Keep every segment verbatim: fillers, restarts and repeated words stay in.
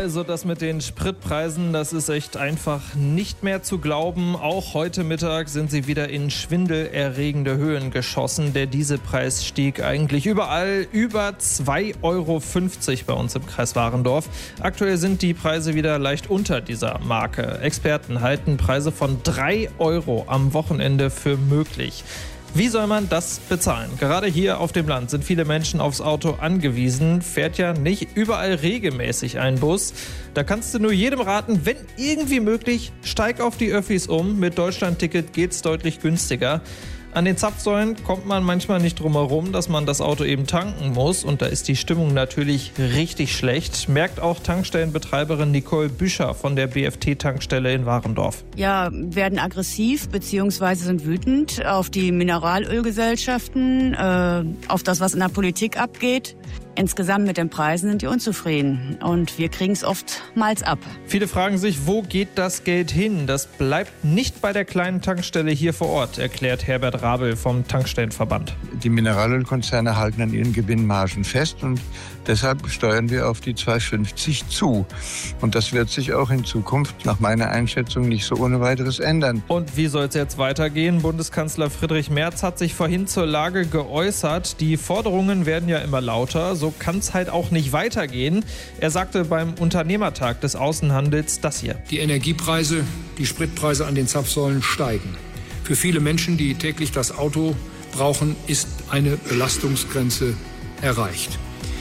Also das mit den Spritpreisen, das ist echt einfach nicht mehr zu glauben. Auch heute Mittag sind sie wieder in schwindelerregende Höhen geschossen. Der Dieselpreis stieg eigentlich überall über zwei Euro fünfzig bei uns im Kreis Warendorf. Aktuell sind die Preise wieder leicht unter dieser Marke. Experten halten Preise von drei Euro am Wochenende für möglich. Wie soll man das bezahlen? Gerade hier auf dem Land sind viele Menschen aufs Auto angewiesen. Fährt ja nicht überall regelmäßig ein Bus. Da kannst du nur jedem raten, wenn irgendwie möglich, steig auf die Öffis um. Mit Deutschlandticket geht's deutlich günstiger. An den Zapfsäulen kommt man manchmal nicht drum herum, dass man das Auto eben tanken muss. Und da ist die Stimmung natürlich richtig schlecht. Merkt auch Tankstellenbetreiberin Nicole Büscher von der B F T-Tankstelle in Warendorf. Ja, werden aggressiv bzw. sind wütend auf die Mineralölgesellschaften, äh, auf das, was in der Politik abgeht. Insgesamt mit den Preisen sind die unzufrieden und wir kriegen es oftmals ab. Viele fragen sich, wo geht das Geld hin? Das bleibt nicht bei der kleinen Tankstelle hier vor Ort, erklärt Herbert Rabel vom Tankstellenverband. Die Mineralölkonzerne halten an ihren Gewinnmargen fest und deshalb steuern wir auf die zwei fünfzig zu. Und das wird sich auch in Zukunft nach meiner Einschätzung nicht so ohne weiteres ändern. Und wie soll es jetzt weitergehen? Bundeskanzler Friedrich Merz hat sich vorhin zur Lage geäußert. Die Forderungen werden ja immer lauter. So kann es halt auch nicht weitergehen. Er sagte beim Unternehmertag des Außenhandels das hier. Die Energiepreise, die Spritpreise an den Zapfsäulen steigen. Für viele Menschen, die täglich das Auto brauchen, ist eine Belastungsgrenze erreicht.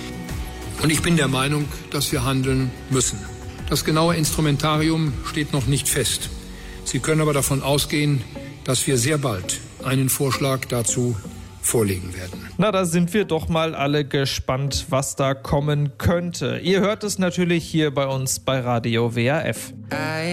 Und ich bin der Meinung, dass wir handeln müssen. Das genaue Instrumentarium steht noch nicht fest. Sie können aber davon ausgehen, dass wir sehr bald einen Vorschlag dazu vorlegen werden. Na, da sind wir doch mal alle gespannt, was da kommen könnte. Ihr hört es natürlich hier bei uns bei Radio W R F.